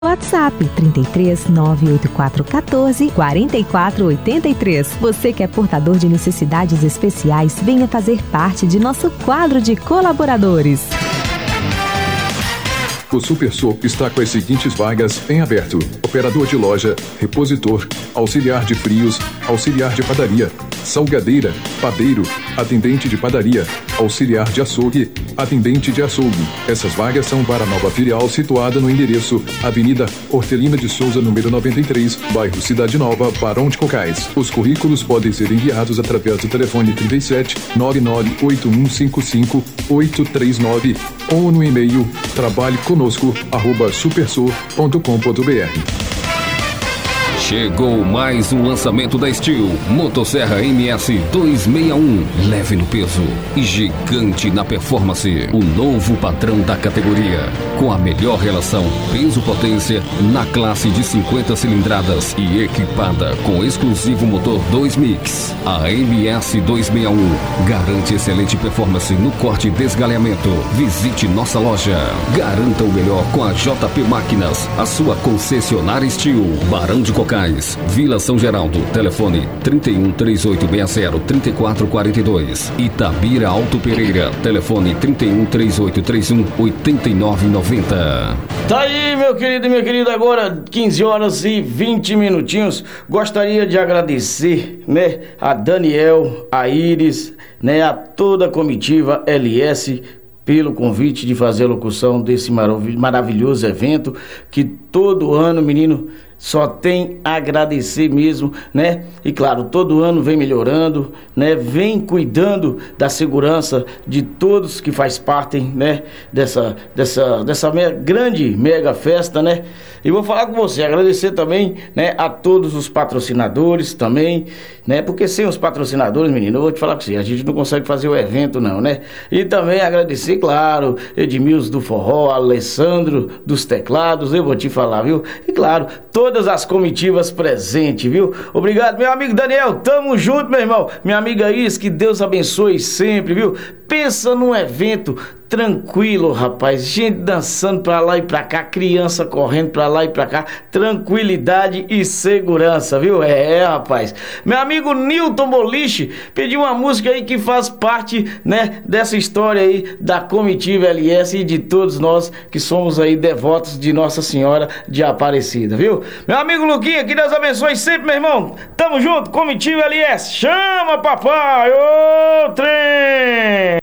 WhatsApp 33 98414 4483. Você que é portador de necessidades especiais, venha fazer parte de nosso quadro de colaboradores. O SuperSor está com as seguintes vagas em aberto: operador de loja, repositor, auxiliar de frios, auxiliar de padaria, salgadeira, padeiro, atendente de padaria, auxiliar de açougue, atendente de açougue. Essas vagas são para a nova filial situada no endereço Avenida Hortelina de Souza, número 93, bairro Cidade Nova, Barão de Cocais. Os currículos podem ser enviados através do telefone 37 998155 839 ou no e-mail trabalheconosco@supersor.com.br. Chegou mais um lançamento da Steel, Motosserra MS 261, leve no peso e gigante na performance. O novo padrão da categoria, com a melhor relação peso-potência na classe de 50 cilindradas e equipada com exclusivo motor 2 mix. A MS 261 garante excelente performance no corte e desgalhamento. Visite nossa loja. Garanta o melhor com a JP Máquinas, a sua concessionária Steel, Barão de Cocais, Vila São Geraldo, telefone 31 3860 3442. Itabira Alto Pereira, telefone 31 3831 8990. Tá aí, meu querido e minha querida, agora 15 horas e 20 minutinhos. Gostaria de agradecer, né, a Daniel, a Iris, né, a toda a comitiva LS pelo convite de fazer a locução desse maravilhoso evento que todo ano, menino, só tem a agradecer mesmo, né? E claro, todo ano vem melhorando, né? Vem cuidando da segurança de todos que faz parte, né? Dessa grande mega festa, né? E vou falar com você, agradecer também, né? A todos os patrocinadores também, né? Porque sem os patrocinadores, menino, eu vou te falar com você, a gente não consegue fazer o evento não, né? E também agradecer, claro, Edmilson do Forró, Alessandro dos Teclados, eu vou te falar, viu? E claro, todas as comitivas presentes, viu? Obrigado, meu amigo Daniel, tamo junto, meu irmão. Minha amiga Iris, que Deus abençoe sempre, viu? Pensa num evento tranquilo, rapaz, gente dançando pra lá e pra cá, criança correndo pra lá e pra cá, tranquilidade e segurança, viu? Rapaz. Meu amigo Nilton Boliche pediu uma música aí que faz parte, né, dessa história aí da comitiva LS e de todos nós que somos aí devotos de Nossa Senhora de Aparecida, viu? Meu amigo Luquinha, que Deus abençoe sempre, meu irmão. Tamo junto, comitiva LS. Chama, papai! Ô, trem!